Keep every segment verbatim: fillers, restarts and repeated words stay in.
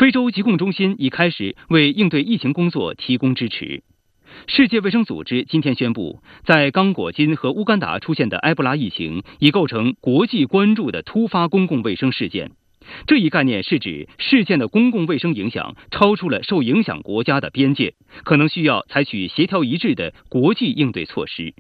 非洲疾控中心已开始为应对疫情工作提供支持。世界卫生组织今天宣布，在刚果金和乌干达出现的埃博拉疫情已构成国际关注的突发公共卫生事件。这一概念是指事件的公共卫生影响超出了受影响国家的边界，可能需要采取协调一致的国际应对措施。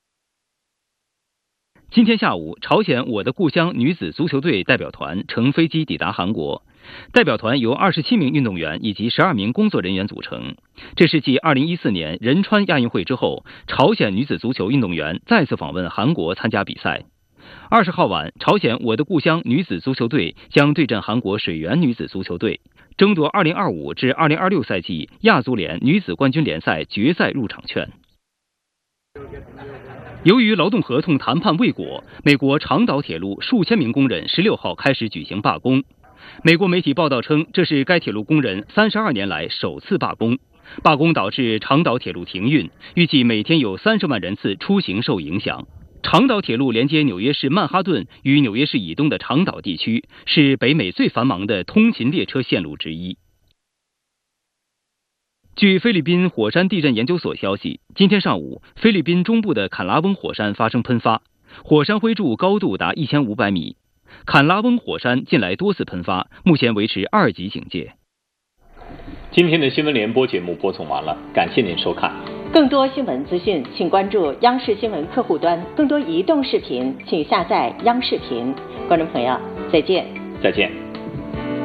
今天下午，朝鲜我的故乡女子足球队代表团乘飞机抵达韩国。代表团由二十七名运动员以及十二名工作人员组成。这是继二零一四年仁川亚运会之后，朝鲜女子足球运动员再次访问韩国参加比赛。二十号晚，朝鲜我的故乡女子足球队将对阵韩国水源女子足球队，争夺二零二五至二零二六赛季亚足联女子冠军联赛决赛入场券。由于劳动合同谈判未果，美国长岛铁路数千名工人十六号开始举行罢工。美国媒体报道称，这是该铁路工人三十二年来首次罢工。罢工导致长岛铁路停运，预计每天有三十万人次出行受影响。长岛铁路连接纽约市曼哈顿与纽约市以东的长岛地区，是北美最繁忙的通勤列车线路之一。据菲律宾火山地震研究所消息，今天上午，菲律宾中部的坎拉翁火山发生喷发，火山灰柱高度达一千五百米。坎拉翁火山近来多次喷发，目前维持二级警戒。 今天的新闻联播节目播送完了，感谢您收看。 更多新闻资讯，请关注央视新闻客户端；更多移动视频，请下载央视频。观众朋友，再见。 再见。